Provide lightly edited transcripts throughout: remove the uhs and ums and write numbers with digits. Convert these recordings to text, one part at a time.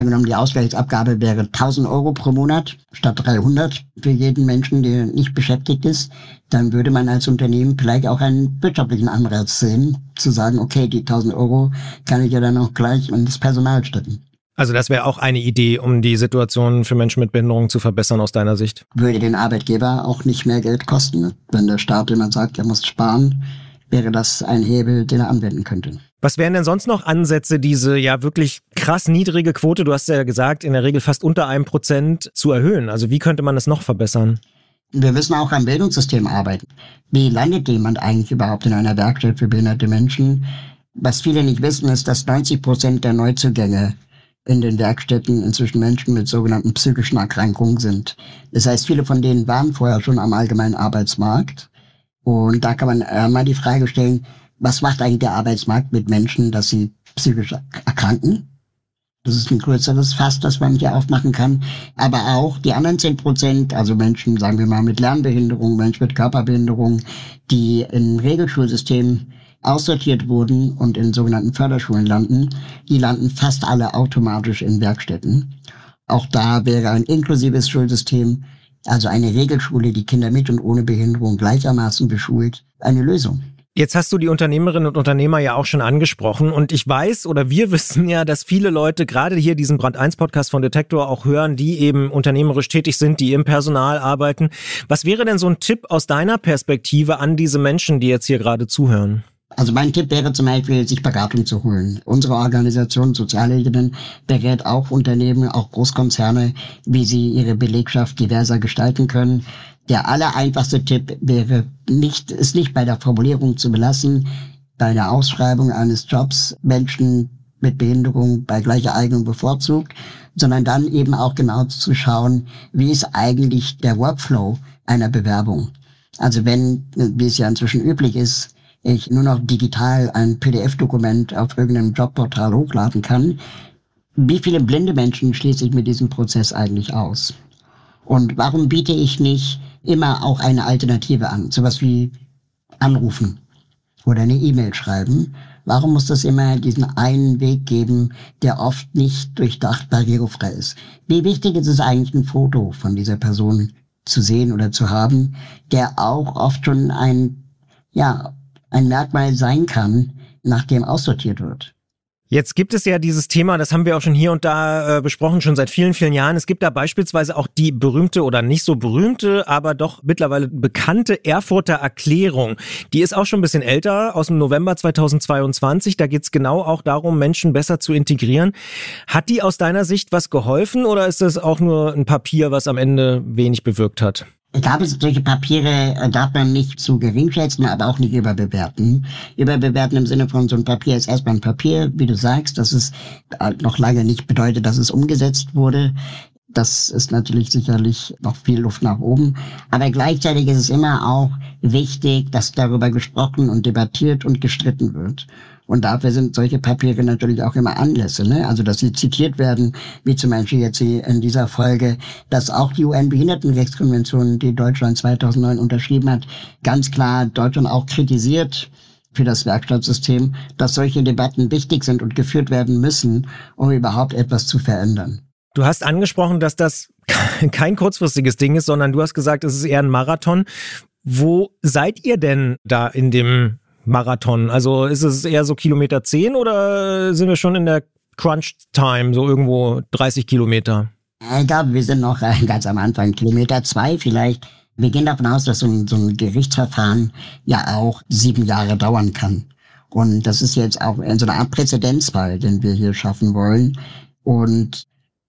Angenommen, die Ausgleichsabgabe wäre 1.000 Euro pro Monat statt 300 für jeden Menschen, der nicht beschäftigt ist, dann würde man als Unternehmen vielleicht auch einen wirtschaftlichen Anreiz sehen, zu sagen, okay, die 1.000 Euro kann ich ja dann auch gleich in das Personal stecken. Also das wäre auch eine Idee, um die Situation für Menschen mit Behinderung zu verbessern aus deiner Sicht? Würde den Arbeitgeber auch nicht mehr Geld kosten. Wenn der Staat immer sagt, er muss sparen, wäre das ein Hebel, den er anwenden könnte. Was wären denn sonst noch Ansätze, diese ja wirklich krass niedrige Quote, du hast ja gesagt, in der Regel fast unter 1% zu erhöhen? Also wie könnte man das noch verbessern? Wir müssen auch am Bildungssystem arbeiten. Wie landet jemand eigentlich überhaupt in einer Werkstatt für behinderte Menschen? Was viele nicht wissen, ist, dass 90% der Neuzugänge in den Werkstätten inzwischen Menschen mit sogenannten psychischen Erkrankungen sind. Das heißt, viele von denen waren vorher schon am allgemeinen Arbeitsmarkt. Und da kann man mal die Frage stellen, was macht eigentlich der Arbeitsmarkt mit Menschen, dass sie psychisch erkranken? Das ist ein größeres Fass, das man hier aufmachen kann. Aber auch die anderen 10%, also Menschen, sagen wir mal, mit Lernbehinderung, Menschen mit Körperbehinderung, die im Regelschulsystem aussortiert wurden und in sogenannten Förderschulen landen, die landen fast alle automatisch in Werkstätten. Auch da wäre ein inklusives Schulsystem, also eine Regelschule, die Kinder mit und ohne Behinderung gleichermaßen beschult, eine Lösung. Jetzt hast du die Unternehmerinnen und Unternehmer ja auch schon angesprochen und ich weiß oder wir wissen ja, dass viele Leute gerade hier diesen Brand 1 Podcast von Detektor auch hören, die eben unternehmerisch tätig sind, die im Personal arbeiten. Was wäre denn so ein Tipp aus deiner Perspektive an diese Menschen, die jetzt hier gerade zuhören? Also mein Tipp wäre zum Beispiel, sich Beratung zu holen. Unsere Organisation Sozialheldinnen berät auch Unternehmen, auch Großkonzerne, wie sie ihre Belegschaft diverser gestalten können. Der allereinfachste Tipp wäre ist nicht bei der Formulierung zu belassen, bei der Ausschreibung eines Jobs Menschen mit Behinderung bei gleicher Eignung bevorzugt, sondern dann eben auch genau zu schauen, wie ist eigentlich der Workflow einer Bewerbung. Also wenn, wie es ja inzwischen üblich ist, ich nur noch digital ein PDF-Dokument auf irgendeinem Jobportal hochladen kann, wie viele blinde Menschen schließe ich mit diesem Prozess eigentlich aus? Und warum biete ich nicht immer auch eine Alternative an? Sowas wie anrufen oder eine E-Mail schreiben. Warum muss das immer diesen einen Weg geben, der oft nicht durchdacht barrierefrei ist? Wie wichtig ist es eigentlich, ein Foto von dieser Person zu sehen oder zu haben, der auch oft schon ein Merkmal sein kann, nachdem aussortiert wird? Jetzt gibt es ja dieses Thema, das haben wir auch schon hier und da besprochen, schon seit vielen, vielen Jahren. Es gibt da beispielsweise auch die berühmte oder nicht so berühmte, aber doch mittlerweile bekannte Erfurter Erklärung. Die ist auch schon ein bisschen älter, aus dem November 2022. Da geht es genau auch darum, Menschen besser zu integrieren. Hat die aus deiner Sicht was geholfen oder ist das auch nur ein Papier, was am Ende wenig bewirkt hat? Ich glaube, solche Papiere darf man nicht zu gering schätzen, aber auch nicht überbewerten. Überbewerten im Sinne von, so ein Papier ist erstmal ein Papier, wie du sagst, dass es noch lange nicht bedeutet, dass es umgesetzt wurde. Das ist natürlich sicherlich noch viel Luft nach oben. Aber gleichzeitig ist es immer auch wichtig, dass darüber gesprochen und debattiert und gestritten wird. Und dafür sind solche Papiere natürlich auch immer Anlässe, ne? Also, dass sie zitiert werden, wie zum Beispiel jetzt hier in dieser Folge, dass auch die UN-Behindertenrechtskonvention, die Deutschland 2009 unterschrieben hat, ganz klar Deutschland auch kritisiert für das Werkstattsystem, dass solche Debatten wichtig sind und geführt werden müssen, um überhaupt etwas zu verändern. Du hast angesprochen, dass das kein kurzfristiges Ding ist, sondern du hast gesagt, es ist eher ein Marathon. Wo seid ihr denn da in dem Marathon? Also ist es eher so Kilometer 10 oder sind wir schon in der Crunch-Time, so irgendwo 30 Kilometer? Ich glaube, wir sind noch ganz am Anfang, Kilometer 2 vielleicht. Wir gehen davon aus, dass so ein Gerichtsverfahren ja auch 7 Jahre dauern kann. Und das ist jetzt auch in so einer Art Präzedenzfall, den wir hier schaffen wollen. Und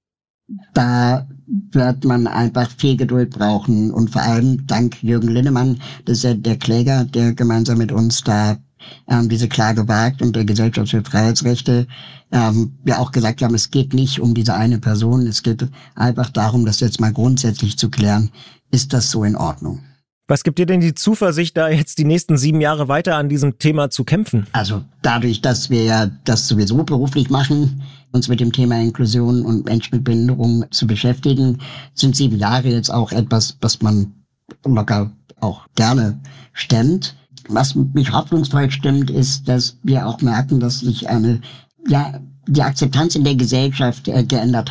da wird man einfach viel Geduld brauchen und vor allem dank Jürgen Linnemann, das ist ja der Kläger, der gemeinsam mit uns da diese Klage wagt und der Gesellschaft für Freiheitsrechte wir auch gesagt haben, es geht nicht um diese eine Person, es geht einfach darum, das jetzt mal grundsätzlich zu klären, ist das so in Ordnung? Was gibt dir denn die Zuversicht, da jetzt die nächsten 7 Jahre weiter an diesem Thema zu kämpfen? Also dadurch, dass wir ja das sowieso beruflich machen, uns mit dem Thema Inklusion und Menschen mit Behinderung zu beschäftigen, sind 7 Jahre jetzt auch etwas, was man locker auch gerne stemmt. Was mich hoffnungsvoll stimmt, ist, dass wir auch merken, dass sich eine die Akzeptanz in der Gesellschaft geändert